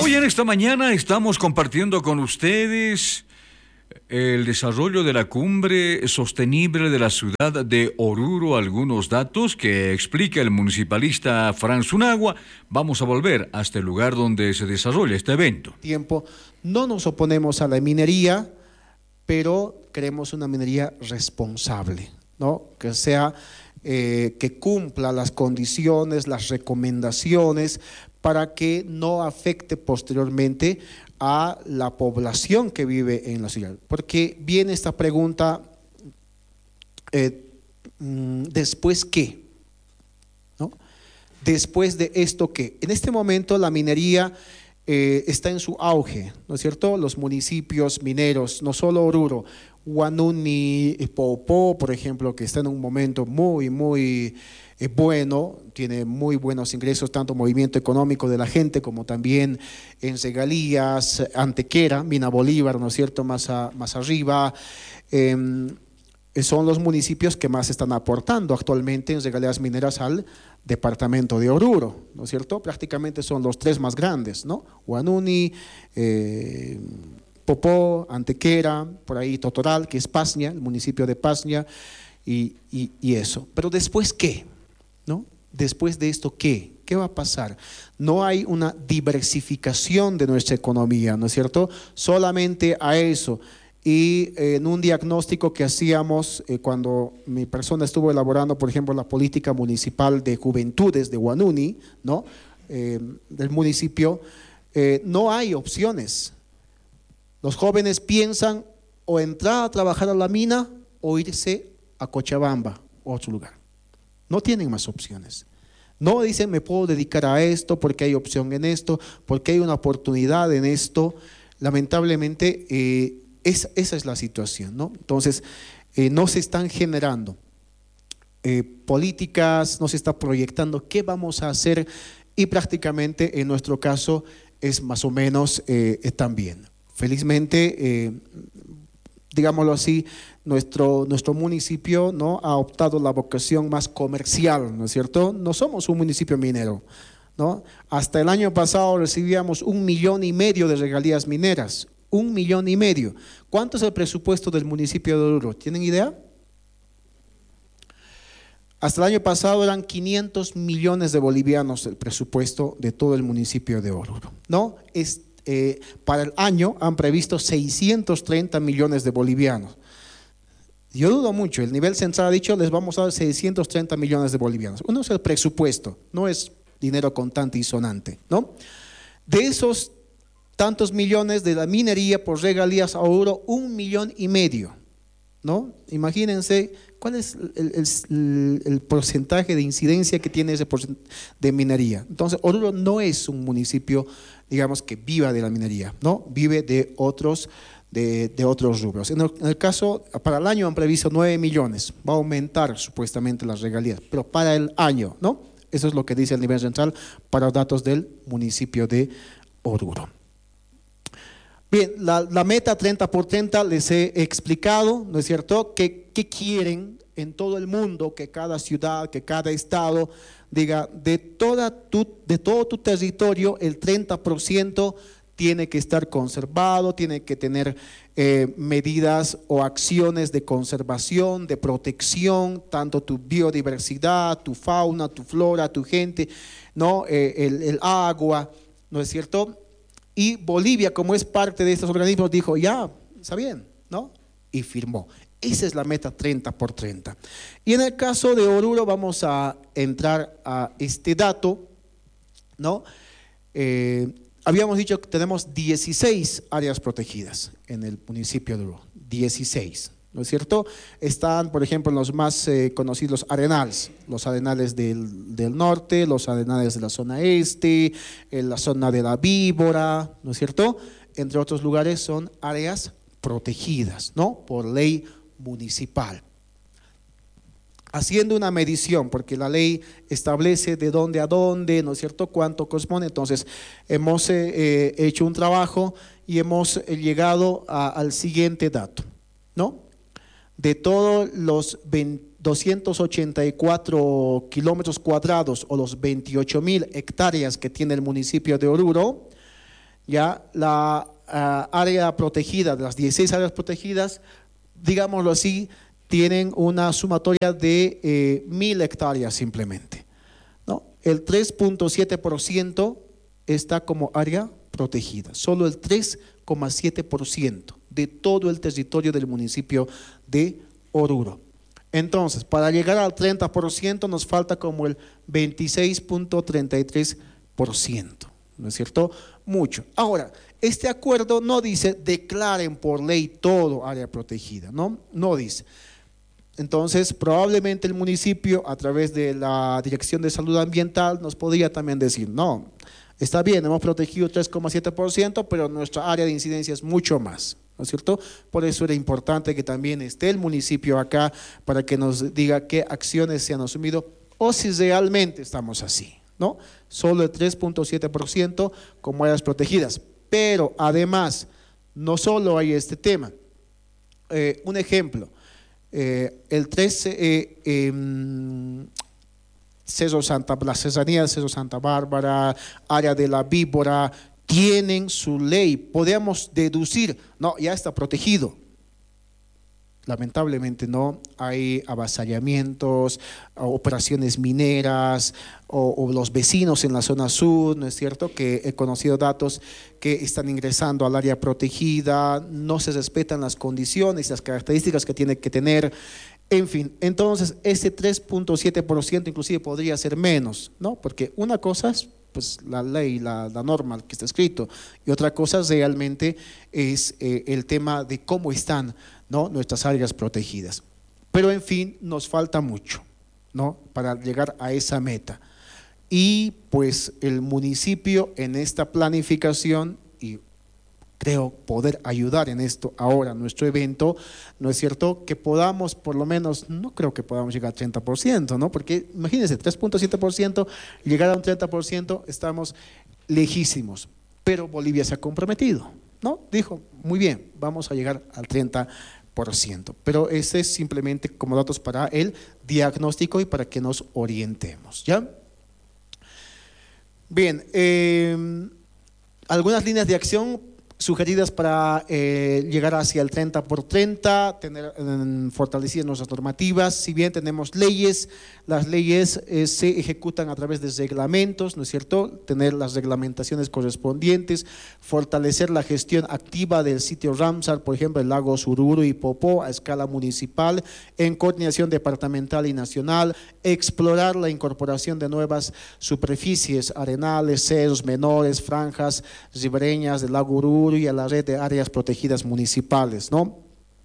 Hoy en esta mañana estamos compartiendo con ustedes el desarrollo de la cumbre sostenible de la ciudad de Oruro, algunos datos que explica el municipalista Franz Unagua. Vamos a volver a este lugar donde se desarrolla este evento. No nos oponemos a la minería, pero queremos una minería responsable, ¿no? Que sea, que cumpla las condiciones, las recomendaciones, para que no afecte posteriormente a la población que vive en la ciudad. Porque viene esta pregunta, ¿después qué? ¿No? ¿Después de esto qué? En este momento la minería está en su auge, ¿no es cierto? Los municipios mineros, no solo Oruro, Huanuni, Popó, por ejemplo, que está en un momento muy bueno, tiene muy buenos ingresos, tanto movimiento económico de la gente como también en regalías, Antequera, Mina Bolívar, ¿no es cierto?, más arriba. Son los municipios que más están aportando actualmente en regalías mineras al departamento de Oruro, ¿no es cierto? Prácticamente son los tres más grandes, ¿no? Huanuni, Popó, Antequera, por ahí Totoral, que es Pasña, el municipio de Pasña, y eso. Pero ¿después qué? ¿No? Después de esto, ¿qué? ¿Qué va a pasar? No hay una diversificación de nuestra economía, ¿no es cierto? Solamente a eso. Y en un diagnóstico que hacíamos cuando mi persona estuvo elaborando, por ejemplo, la política municipal de juventudes de Huanuni, ¿no? Del municipio, no hay opciones. Los jóvenes piensan o entrar a trabajar a la mina o irse a Cochabamba o otro lugar. No tienen más opciones. No dicen me puedo dedicar a esto porque hay opción en esto, porque hay una oportunidad en esto. Lamentablemente esa es la situación, ¿no? Entonces no se están generando políticas, no se está proyectando qué vamos a hacer y prácticamente en nuestro caso es más o menos también. Felizmente, digámoslo así, nuestro municipio, ¿no?, ha optado la vocación más comercial, ¿no es cierto? No somos un municipio minero, ¿no? Hasta el año pasado recibíamos 1,5 millones de regalías mineras, 1,5 millones. ¿Cuánto es el presupuesto del municipio de Oruro? ¿Tienen idea? Hasta el año pasado eran 500 millones de bolivianos el presupuesto de todo el municipio de Oruro, ¿no? Para el año han previsto 630 millones de bolivianos. Yo dudo mucho, el nivel central ha dicho les vamos a dar 630 millones de bolivianos. Uno es el presupuesto, no es dinero contante y sonante, ¿no? De esos tantos millones de la minería por regalías a Oruro, 1,5 millones, ¿no? Imagínense cuál es el porcentaje de incidencia que tiene ese porcentaje de minería. Entonces Oruro no es un municipio, digamos, que viva de la minería, ¿no? Vive de otros rubros. En el caso, para el año han previsto 9 millones, va a aumentar supuestamente las regalías, pero para el año, ¿no? Eso es lo que dice el nivel central para los datos del municipio de Oruro. Bien, la meta 30 por 30 les he explicado, ¿no es cierto?, ¿Qué quieren en todo el mundo? Que cada ciudad, que cada estado diga, de todo tu territorio, el 30% tiene que estar conservado, tiene que tener medidas o acciones de conservación, de protección, tanto tu biodiversidad, tu fauna, tu flora, tu gente, ¿no? El agua, ¿no es cierto? Y Bolivia, como es parte de estos organismos, dijo, ya, está bien, ¿no? Y firmó. Esa es la meta 30 por 30. Y en el caso de Oruro vamos a entrar a este dato, ¿no? Habíamos dicho que tenemos 16 áreas protegidas en el municipio de Oruro, 16, ¿no es cierto? Están, por ejemplo, los más conocidos arenales, los arenales del norte, los arenales de la zona este, en la zona de la Víbora, ¿no es cierto? Entre otros lugares son áreas protegidas, ¿no? Por ley municipal. Haciendo una medición, porque la ley establece de dónde a dónde, ¿no es cierto?, cuánto corresponde. Entonces hemos hecho un trabajo y hemos llegado al siguiente dato, ¿no? De todos los 284 kilómetros cuadrados o los 28,000 hectáreas que tiene el municipio de Oruro, ya la área protegida, de las 16 áreas protegidas, digámoslo así, tienen una sumatoria de 1.000 hectáreas simplemente, ¿no? El 3.7% está como área protegida, solo el 3,7% de todo el territorio del municipio de Oruro. Entonces, para llegar al 30% nos falta como el 26.33%, ¿no es cierto? Mucho. Ahora, este acuerdo no dice declaren por ley todo área protegida, ¿no? No dice. Entonces, probablemente el municipio, a través de la Dirección de Salud Ambiental, nos podría también decir, no, está bien, hemos protegido 3,7%, pero nuestra área de incidencia es mucho más, ¿no es cierto? Por eso era importante que también esté el municipio acá para que nos diga qué acciones se han asumido o si realmente estamos así, ¿no? Solo el 3.7% como áreas protegidas, pero además, no solo hay este tema. Un ejemplo, el 13, la serranía de Cerro Santa Bárbara, área de la Víbora, tienen su ley. Podemos deducir, no, ya está protegido. Lamentablemente no, hay avasallamientos, operaciones mineras o los vecinos en la zona sur, ¿no es cierto? Que he conocido datos que están ingresando al área protegida, no se respetan las condiciones, las características que tiene que tener. En fin, entonces ese 3.7% inclusive podría ser menos, ¿no? Porque una cosa es pues la ley, la norma que está escrito, y otra cosa realmente es el tema de cómo están, ¿no?, nuestras áreas protegidas. Pero en fin, nos falta mucho, ¿no?, para llegar a esa meta. Y pues el municipio en esta planificación, y creo poder ayudar en esto ahora, nuestro evento, ¿no es cierto?, que podamos por lo menos, no creo que podamos llegar al 30%, ¿no?, porque imagínense, 3.7%, llegar a un 30%, estamos lejísimos, pero Bolivia se ha comprometido, ¿no?, dijo, muy bien, vamos a llegar al 30%, pero ese es simplemente como datos para el diagnóstico y para que nos orientemos, ¿ya? Bien, algunas líneas de acción sugeridas para llegar hacia el 30 por 30, fortalecer nuestras normativas. Si bien tenemos leyes, las leyes se ejecutan a través de reglamentos, ¿no es cierto? Tener las reglamentaciones correspondientes, fortalecer la gestión activa del sitio Ramsar, por ejemplo, el lago Oruro y Popó a escala municipal, en coordinación departamental y nacional, explorar la incorporación de nuevas superficies, arenales, cerros menores, franjas ribereñas del lago Oruro y a la red de áreas protegidas municipales, ¿no?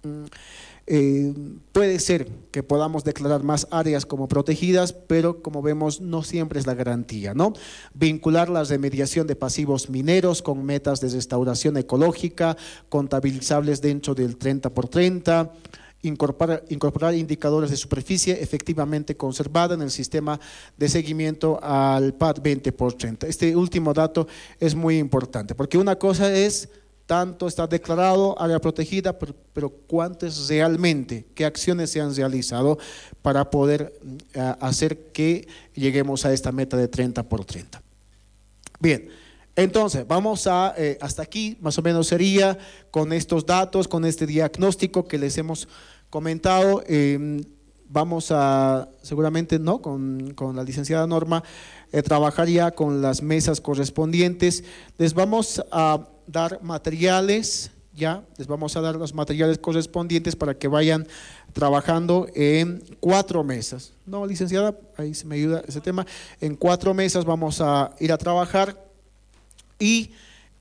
Puede ser que podamos declarar más áreas como protegidas, pero como vemos no siempre es la garantía, ¿no? Vincular la remediación de pasivos mineros con metas de restauración ecológica contabilizables dentro del 30 por 30, incorporar indicadores de superficie efectivamente conservada en el sistema de seguimiento al PAD 20 por 30. Este último dato es muy importante, porque una cosa es tanto está declarado área protegida, pero cuánto es realmente, qué acciones se han realizado para poder hacer que lleguemos a esta meta de 30 por 30. Bien, entonces vamos a, hasta aquí más o menos sería con estos datos, con este diagnóstico que les hemos comentado. Vamos a, seguramente no, con la licenciada Norma, trabajar ya con las mesas correspondientes. Les vamos a dar materiales, ya, les vamos a dar los materiales correspondientes para que vayan trabajando en 4 mesas. No, licenciada, ahí se me ayuda ese tema. En 4 mesas vamos a ir a trabajar y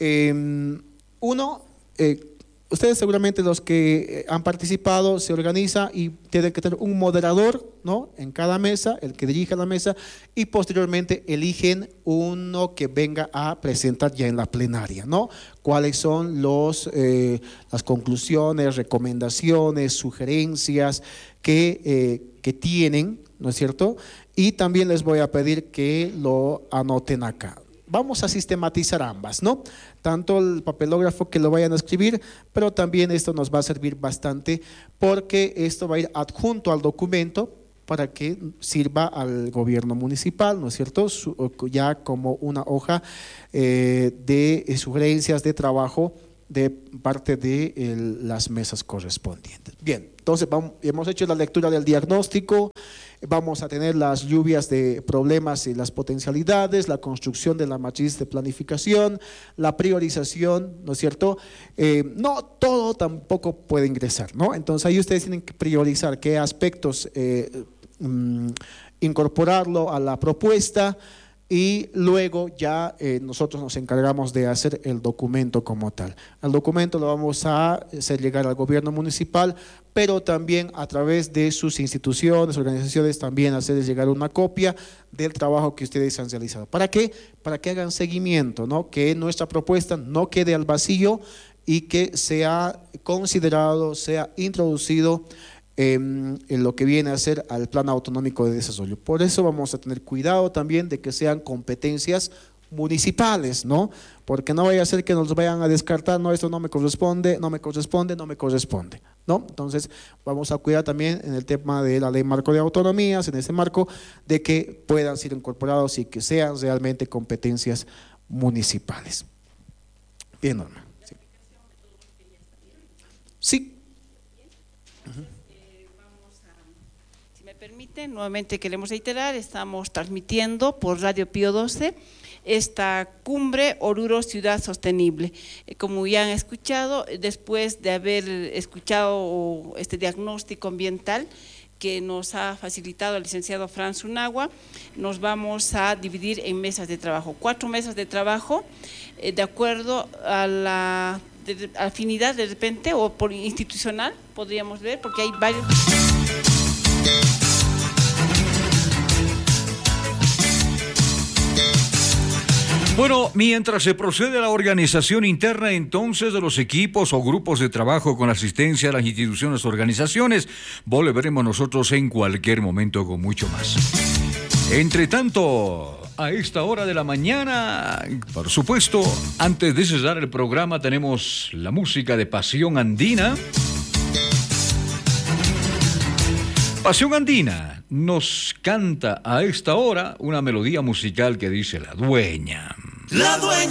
ustedes seguramente los que han participado se organiza y tienen que tener un moderador, ¿no?, en cada mesa, el que dirija la mesa, y posteriormente eligen uno que venga a presentar ya en la plenaria, ¿no? Cuáles son las conclusiones, recomendaciones, sugerencias que tienen, ¿no es cierto? Y también les voy a pedir que lo anoten acá. Vamos a sistematizar ambas, ¿no? Tanto el papelógrafo que lo vayan a escribir, pero también esto nos va a servir bastante porque esto va a ir adjunto al documento para que sirva al gobierno municipal, ¿no es cierto?, ya como una hoja de sugerencias de trabajo de parte de las mesas correspondientes. Bien, entonces hemos hecho la lectura del diagnóstico, vamos a tener las lluvias de problemas y las potencialidades, la construcción de la matriz de planificación, la priorización, ¿no es cierto? No todo tampoco puede ingresar, ¿no? Entonces ahí ustedes tienen que priorizar qué aspectos incorporarlo a la propuesta, y luego ya nosotros nos encargamos de hacer el documento como tal. El documento lo vamos a hacer llegar al gobierno municipal, pero también a través de sus instituciones, organizaciones, también hacerles llegar una copia del trabajo que ustedes han realizado. ¿Para qué? Para que hagan seguimiento, ¿no? Que nuestra propuesta no quede al vacío y que sea considerado, sea introducido en lo que viene a ser al Plan Autonómico de Desarrollo. Por eso vamos a tener cuidado también de que sean competencias municipales, ¿no? Porque no vaya a ser que nos vayan a descartar, no, esto no me corresponde, no me corresponde, no me corresponde, ¿no? Entonces vamos a cuidar también en el tema de la Ley Marco de Autonomías, en ese marco, de que puedan ser incorporados y que sean realmente competencias municipales. Bien, Norma. Sí. Sí. Permiten, nuevamente queremos reiterar, estamos transmitiendo por Radio Pío XII esta cumbre Oruro Ciudad Sostenible. Como ya han escuchado, después de haber escuchado este diagnóstico ambiental que nos ha facilitado el licenciado Franz Unagua, nos vamos a dividir en mesas de trabajo, 4 mesas de trabajo, de acuerdo a la afinidad de repente o por institucional, podríamos ver, porque hay varios. Bueno, mientras se procede a la organización interna entonces de los equipos o grupos de trabajo con asistencia a las instituciones o organizaciones, volveremos nosotros en cualquier momento con mucho más. Entre tanto, a esta hora de la mañana, por supuesto, antes de cerrar el programa tenemos la música de Pasión Andina. Pasión Andina nos canta a esta hora una melodía musical que dice La Dueña. La Dueña.